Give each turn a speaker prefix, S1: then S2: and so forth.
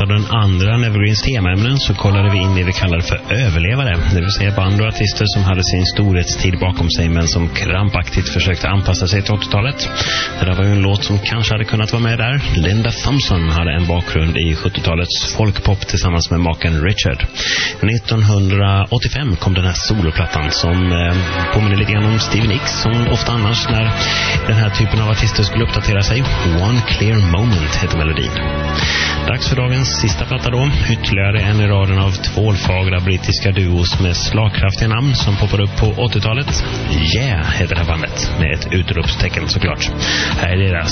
S1: av den andra Nevergreens temaämnen så kollade vi in det vi kallar för överlevare. Det vill säga band och artister som hade sin storhetstid bakom sig men som krampaktigt försökte anpassa sig till 80-talet. Det där var ju en låt som kanske hade kunnat vara med där. Linda Thompson hade en bakgrund i 70-talets folkpop tillsammans med maken Richard. 1985 kom den här soloplattan som påminner lite grann om Stevie Nicks som ofta annars när den här typen av artister skulle uppdatera sig. One Clear Moment heter melodin. Dags för dagens sista platta då. Ytterligare en i raden av tvålfagra brittiska duos med slagkraftiga namn som poppar upp på 80-talet. Yeah heter det här bandet med ett utropstecken såklart. Här är deras